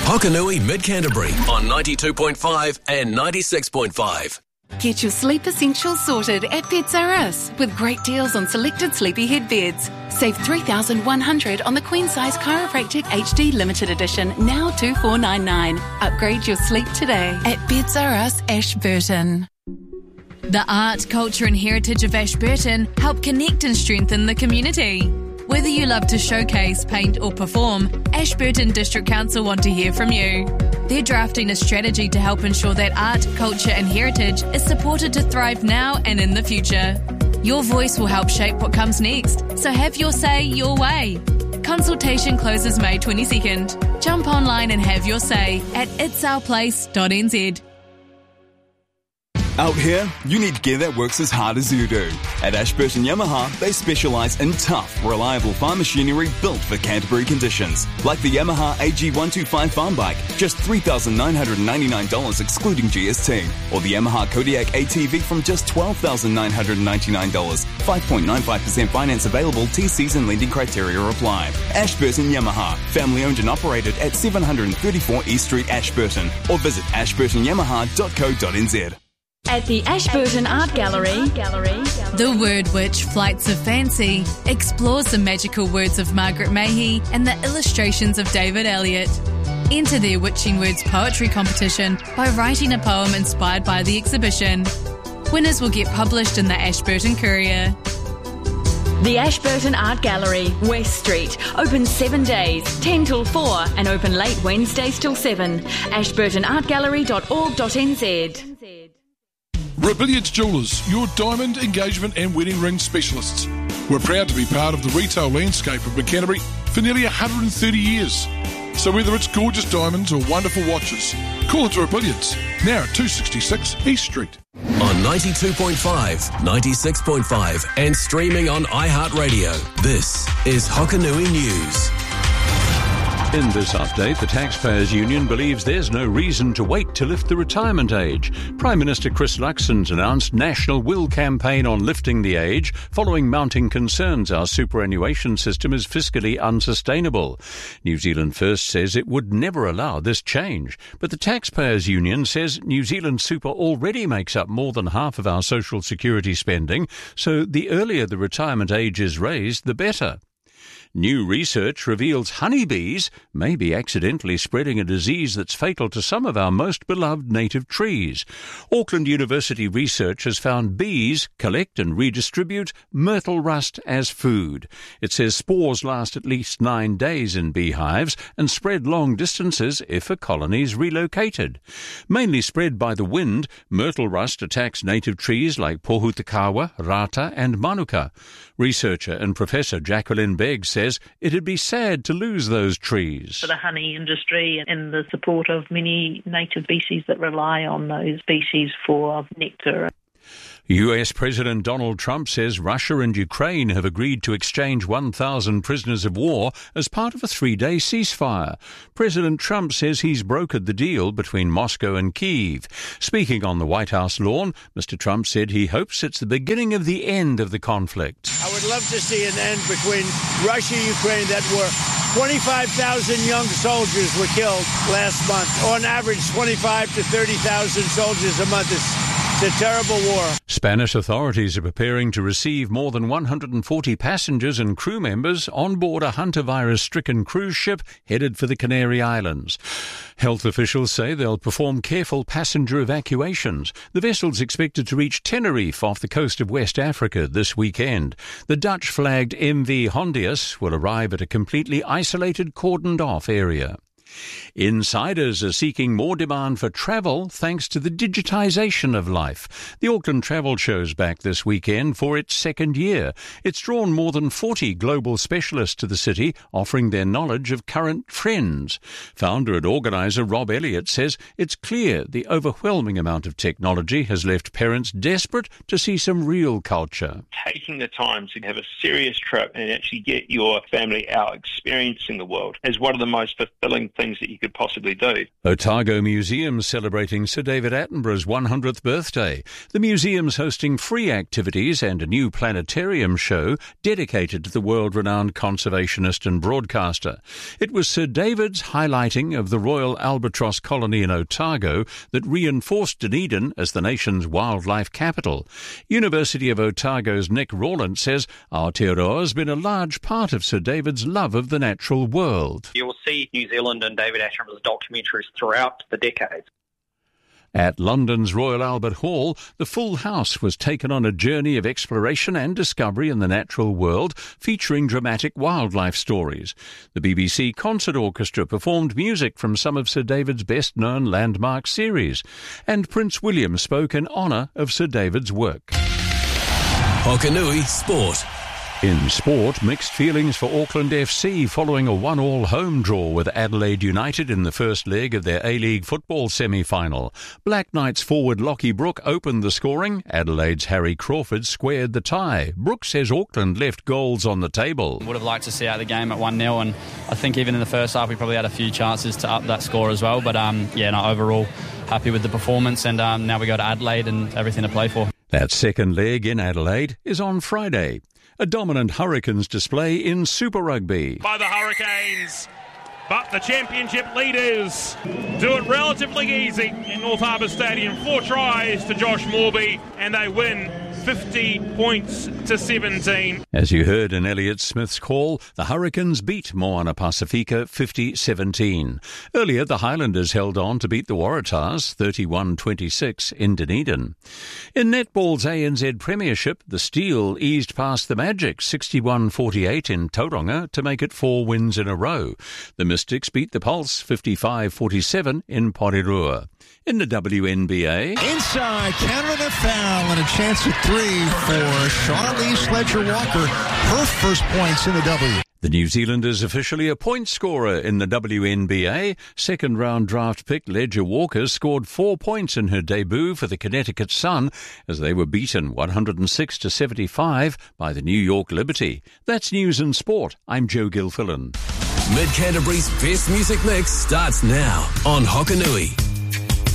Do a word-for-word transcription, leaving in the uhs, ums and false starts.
Hokanui Mid-Canterbury on ninety-two point five and ninety-six point five. Get your sleep essentials sorted at Beds R Us with great deals on selected sleepyhead beds. Save three thousand one hundred dollars on the Queen Size Chiropractic H D Limited Edition, now two thousand four hundred ninety-nine dollars. Upgrade your sleep today at Beds R Us Ashburton. The art, culture and heritage of Ashburton help connect and strengthen the community. Whether you love to showcase, paint or perform, Ashburton District Council want to hear from you. They're drafting a strategy to help ensure that art, culture and heritage is supported to thrive now and in the future. Your voice will help shape what comes next, so have your say your way. Consultation closes May twenty-second. Jump online and have your say at its our place dot n z. Out here, you need gear that works as hard as you do. At Ashburton Yamaha, they specialise in tough, reliable farm machinery built for Canterbury conditions. Like the Yamaha A G one twenty-five farm bike, just three thousand nine hundred ninety-nine dollars excluding G S T. Or the Yamaha Kodiak A T V from just twelve thousand nine hundred ninety-nine dollars. five point nine five percent finance available, T Cs and lending criteria apply. Ashburton Yamaha, family owned and operated at seven thirty-four East Street, Ashburton. Or visit ashburton yamaha dot co dot n z. At the Ashburton Art Gallery, The Word Witch Flights of Fancy explores the magical words of Margaret Mahy and the illustrations of David Elliott. Enter their Witching Words poetry competition by writing a poem inspired by the exhibition. Winners will get published in the Ashburton Courier. the Ashburton Art Gallery, West Street, open seven days, ten till four, and open late Wednesdays till seven. ashburton art gallery dot org dot n z. Rebellions Jewellers, your diamond, engagement and wedding ring specialists. We're proud to be part of the retail landscape of Canterbury for nearly one hundred thirty years. So whether it's gorgeous diamonds or wonderful watches, call it Rebellions, now at two sixty-six East Street. On ninety-two point five, ninety-six point five and streaming on iHeartRadio, this is Hokanui News. In this update, the Taxpayers Union believes there's no reason to wait to lift the retirement age. Prime Minister Chris Luxon's announced national will campaign on lifting the age following mounting concerns our superannuation system is fiscally unsustainable. New Zealand First says it would never allow this change, but the Taxpayers Union says New Zealand Super already makes up more than half of our social security spending, so the earlier the retirement age is raised, the better. New research reveals honeybees may be accidentally spreading a disease that's fatal to some of our most beloved native trees. Auckland University research has found bees collect and redistribute myrtle rust as food. It says spores last at least nine days in beehives and spread long distances if a colony is relocated. Mainly spread by the wind, myrtle rust attacks native trees like pohutakawa, rata and manuka. Researcher and Professor Jacqueline Begg says it'd be sad to lose those trees. For the honey industry and the support of many native species that rely on those species for nectar. U S President Donald Trump says Russia and Ukraine have agreed to exchange one thousand prisoners of war as part of a three-day ceasefire. President Trump says he's brokered the deal between Moscow and Kyiv. Speaking on the White House lawn, Mister Trump said he hopes it's the beginning of the end of the conflict. I would love to see an end between Russia and Ukraine. That were twenty-five thousand young soldiers were killed last month. On average, twenty-five to thirty thousand soldiers a month. It's It's a terrible war. Spanish authorities are preparing to receive more than one hundred forty passengers and crew members on board a hantavirus-stricken cruise ship headed for the Canary Islands. Health officials say they'll perform careful passenger evacuations. The vessel's expected to reach Tenerife off the coast of West Africa this weekend. The Dutch-flagged M V Hondius will arrive at a completely isolated, cordoned-off area. Insiders are seeking more demand for travel thanks to the digitisation of life. The Auckland Travel Show's back this weekend for its second year. It's drawn more than forty global specialists to the city, offering their knowledge of current trends. Founder and organiser Rob Elliott says it's clear the overwhelming amount of technology has left parents desperate to see some real culture. Taking the time to have a serious trip and actually get your family out experiencing the world is one of the most fulfilling things that you could possibly do. Otago Museum celebrating Sir David Attenborough's one hundredth birthday. The museum's hosting free activities and a new planetarium show dedicated to the world-renowned conservationist and broadcaster. It was Sir David's highlighting of the Royal Albatross colony in Otago that reinforced Dunedin as the nation's wildlife capital. University of Otago's Nick Rawlins says Aotearoa has been a large part of Sir David's love of the natural world. You will see New Zealand and David Attenborough's documentaries throughout the decades. At London's Royal Albert Hall, the full house was taken on a journey of exploration and discovery in the natural world, featuring dramatic wildlife stories. The B B C Concert Orchestra performed music from some of Sir David's best-known landmark series, and Prince William spoke in honour of Sir David's work. Hokanui Sport. In sport, mixed feelings for Auckland F C following a one-all home draw with Adelaide United in the first leg of their A-League football semi-final. Black Knights forward Lockie Brooke opened the scoring. Adelaide's Harry Crawford squared the tie. Brooke says Auckland left goals on the table. Would have liked to see out the game at one nil, and I think even in the first half we probably had a few chances to up that score as well. But um, yeah, no, overall happy with the performance, and um, now we go to Adelaide and everything to play for. That second leg in Adelaide is on Friday. A dominant Hurricanes display in Super Rugby. By the Hurricanes, but the championship leaders do it relatively easy in North Harbour Stadium. Four tries to Josh Morby, and they win fifty points to seventeen. As you heard in Elliot Smith's call, the Hurricanes beat Moana Pacifica fifty seventeen. Earlier, the Highlanders held on to beat the Waratahs thirty-one twenty-six in Dunedin. In netball's A N Z Premiership, the Steel eased past the Magic sixty-one forty-eight in Tauranga to make it four wins in a row. The Mystics beat the Pulse fifty-five forty-seven in Porirua. In the W N B A... Inside, counter the foul, and a chance at three for Charlize Fletcher-Walker, her first points in the W. The New Zealander's officially a point scorer in the W N B A. Second-round draft pick Ledger Walker scored four points in her debut for the Connecticut Sun as they were beaten one hundred six to seventy-five by the New York Liberty. That's News and Sport. I'm Joe Gilfillan. Mid-Canterbury's best music mix starts now on Hokanui.